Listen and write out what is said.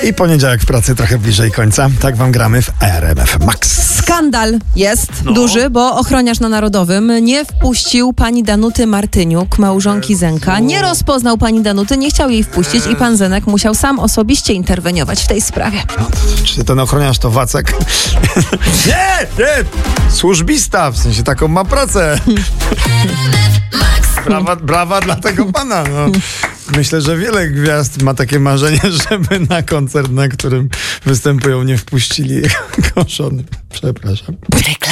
I poniedziałek w pracy trochę bliżej końca. Tak wam gramy w RMF Max. Skandal jest duży, bo ochroniarz na Narodowym nie wpuścił pani Danuty Martyniuk, małżonki Zenka. Nie rozpoznał pani Danuty, nie chciał jej wpuścić i pan Zenek musiał sam osobiście interweniować w tej sprawie. Czy ten ochroniarz to Wacek? Nie! Służbista, w sensie taką ma pracę. Brawa dla tego pana. No. Myślę, że wiele gwiazd ma takie marzenie, żeby na koncert, na którym występują, nie wpuścili jego żony. Przepraszam.